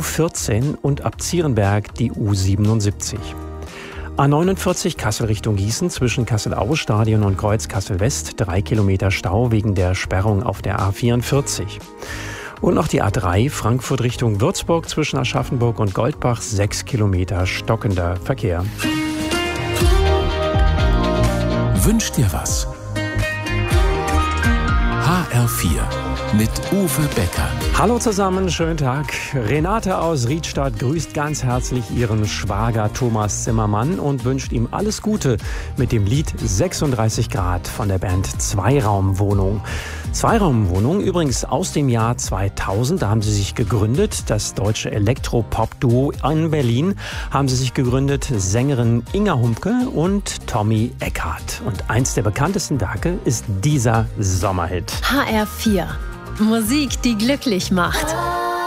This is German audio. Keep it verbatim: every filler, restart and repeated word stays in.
vierzehn und ab Zierenberg die U siebenundsiebzig. A neunundvierzig Kassel Richtung Gießen zwischen Kassel-Aue-Stadion und Kreuz Kassel-West, drei Kilometer Stau wegen der Sperrung auf der A vierundvierzig. Und noch die A drei Frankfurt Richtung Würzburg zwischen Aschaffenburg und Goldbach, sechs Kilometer stockender Verkehr. Wünsch dir was? H R vier mit Uwe Becker. Hallo zusammen, schönen Tag. Renate aus Riedstadt grüßt ganz herzlich ihren Schwager Thomas Zimmermann und wünscht ihm alles Gute mit dem Lied sechsunddreißig Grad von der Band Zweiraumwohnung. Zweiraumwohnung übrigens aus dem Jahr zweitausend, da haben sie sich gegründet. Das deutsche Elektropop-Duo in Berlin haben sie sich gegründet. Sängerin Inga Humke und Tommy Eckhardt. Und eins der bekanntesten Werke ist dieser Sommerhit. H R vier. Musik, die glücklich macht.